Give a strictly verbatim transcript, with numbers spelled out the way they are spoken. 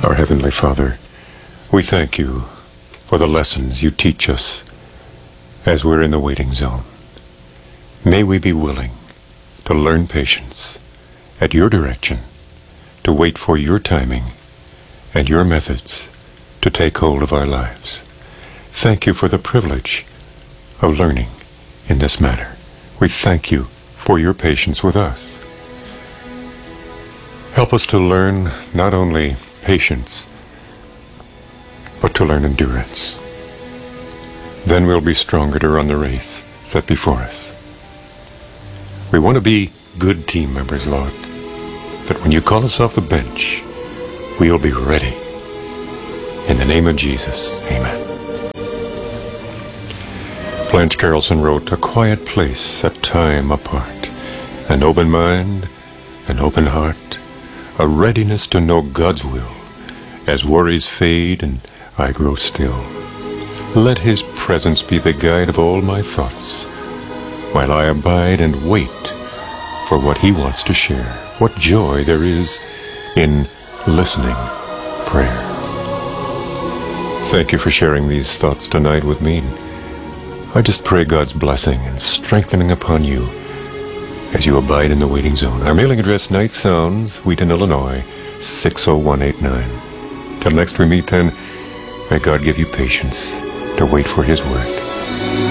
Our Heavenly Father, we thank you for the lessons you teach us as we're in the waiting zone. May we be willing to learn patience at your direction, to wait for your timing and your methods to take hold of our lives. Thank you for the privilege of learning in this matter. We thank you for your patience with us. Help us to learn not only patience, but to learn endurance. Then we'll be stronger to run the race set before us. We want to be good team members, Lord, that when you call us off the bench, we'll be ready. In the name of Jesus, amen. Blanche Carlson wrote, "A quiet place, a time apart, an open mind, an open heart, a readiness to know God's will as worries fade and I grow still. Let His presence be the guide of all my thoughts, while I abide and wait for what He wants to share. What joy there is in listening prayer." Thank you for sharing these thoughts tonight with me. I just pray God's blessing and strengthening upon you as you abide in the waiting zone. Our mailing address, Night Sounds, Wheaton, Illinois, six oh one eight nine. Till next we meet then, may God give you patience to wait for His word.